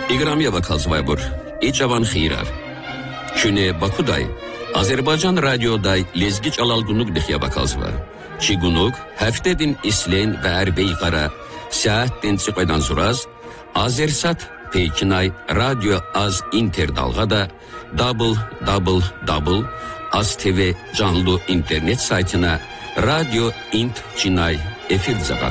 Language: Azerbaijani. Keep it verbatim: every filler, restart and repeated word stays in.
İqramiya bakalsvay bur. İçavan xirar. Küne Bakuday. Azerbaycan radyoday lezgi çalalgunluk dixya bakalsva. Çigunuk heftedin islen ve erbey qara saatden çıqaydan suraz Azersat Pekinay radyo az inter dalgada double double double Az T V canlı internet saytına radyo int cinay efir zagat.